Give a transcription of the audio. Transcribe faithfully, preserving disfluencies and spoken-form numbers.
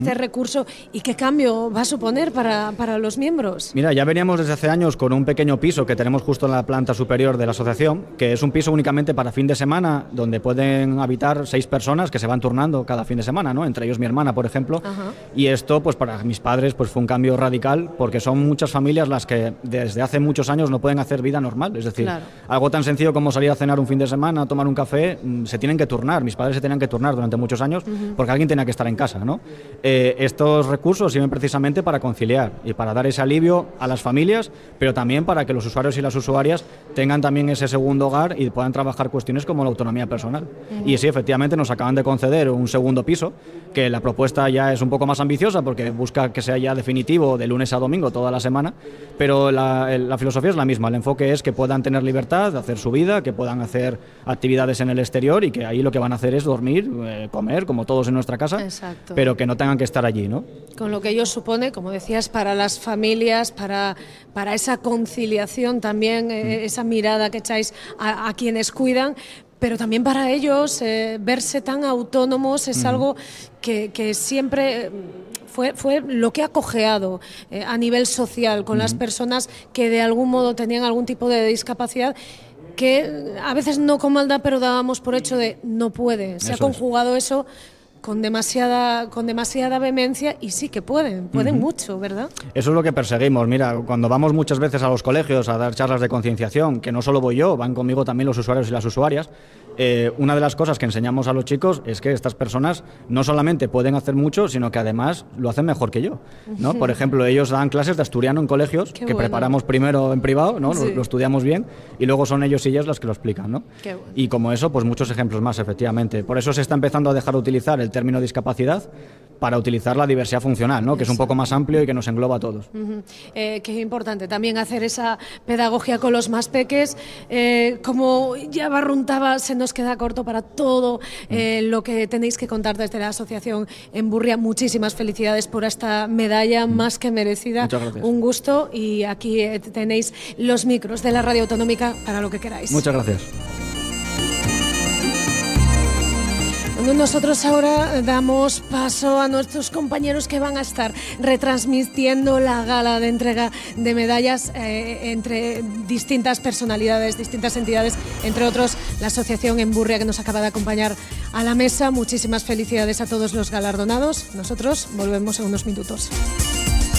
este recurso y qué cambio va a suponer para, para los miembros. Mira, ya veníamos desde hace años con un pequeño piso que tenemos justo en la planta superior de la asociación, que es un piso únicamente para fin de semana, donde pueden habitar seis personas que se van turnando cada fin de semana, ¿no? Entre ellos mi hermana, por ejemplo. Ajá. Y esto, pues para mis padres, pues fue un cambio radical, porque son muchas familias las que desde hace muchos años no pueden hacer vida normal. Es decir, claro, algo tan sencillo como salir a cenar un fin de semana, tomar un café, se tienen que turnar. Mis padres se tenían que turnar durante muchos años, uh-huh, porque alguien tenía que estar en casa, ¿no? Eh, estos recursos sirven precisamente para conciliar y para dar ese alivio a las familias, pero también para que los usuarios y las usuarias tengan también ese segundo hogar y puedan trabajar cuestiones como la autonomía personal. Uh-huh. Y sí, efectivamente nos acaban de conceder un segundo piso, que la propuesta ya es un poco más ambiciosa porque busca que sea ya definitivo de lunes a domingo toda la semana, pero la, la filosofía es la misma. El enfoque es que puedan tener libertad de hacer su vida, que puedan hacer actividades en el exterior y que ahí lo que van a hacer es dormir, eh, comer, como todos en nuestra casa. Exacto, pero que no tengan que estar allí, ¿no? Con lo que ello supone, como decías, para las familias, para, para esa conciliación también, mm. eh, esa mirada que echáis a, a quienes cuidan, pero también para ellos eh, verse tan autónomos es mm. algo que, que siempre fue, fue lo que ha cojeado eh, a nivel social con mm. las personas que de algún modo tenían algún tipo de discapacidad, que a veces no con maldad, pero dábamos por hecho de no puede. Se eso ha conjugado es. eso con demasiada con demasiada vehemencia y sí que pueden, pueden uh-huh. mucho, ¿verdad? Eso es lo que perseguimos. Mira, cuando vamos muchas veces a los colegios a dar charlas de concienciación, que no solo voy yo, van conmigo también los usuarios y las usuarias, eh, una de las cosas que enseñamos a los chicos es que estas personas no solamente pueden hacer mucho, sino que además lo hacen mejor que yo, ¿no? Uh-huh. Por ejemplo, ellos dan clases de asturiano en colegios, Qué que bueno. preparamos primero en privado, ¿no? Sí. Lo, lo estudiamos bien, y luego son ellos y ellas las que lo explican, ¿no? Qué bueno. Y como eso, pues muchos ejemplos más, efectivamente. Por eso se está empezando a dejar de utilizar el término discapacidad para utilizar la diversidad funcional, ¿no? Que es un poco más amplio y que nos engloba a todos. Uh-huh. Eh, que es importante también hacer esa pedagogía con los más peques. Eh, como ya barruntaba, se nos queda corto para todo eh, lo que tenéis que contar desde la asociación Emburria. Muchísimas felicidades por esta medalla uh-huh. más que merecida. Muchas gracias. Un gusto, y aquí eh, tenéis los micros de la Radio Autonómica para lo que queráis. Muchas gracias. Nosotros ahora damos paso a nuestros compañeros que van a estar retransmitiendo la gala de entrega de medallas eh, entre distintas personalidades, distintas entidades, entre otros la Asociación Emburria, que nos acaba de acompañar a la mesa. Muchísimas felicidades a todos los galardonados. Nosotros volvemos en unos minutos.